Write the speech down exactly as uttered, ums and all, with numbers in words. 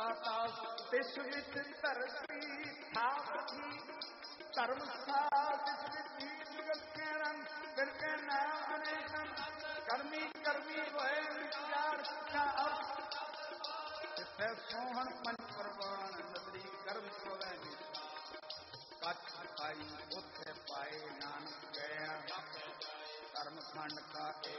ਪਾਤਾਲ ਤਿਸ ਵਿੱਚ ਧਰਤੀ ਥਾਪੀ ਧਰਮ ਸਾਧ ਤਿਸ ਜਗਤ ਕੇ ਰੰਗ ਫਿਰ ਕੇ ਨਾਮ ਅਨੇਕਨ ਕਰਮੀ ਕਰਮੀ ਹੋਏ ਵਿਚਾਰ ਨਾ ਤਿਸੈ ਸੋਹਣ ਪੰਚ ਪ੍ਰਵਾਨ ਨਦਰੀ ਕਰਮ ਸੋਵੈ ਕੱਛ ਪਾਈ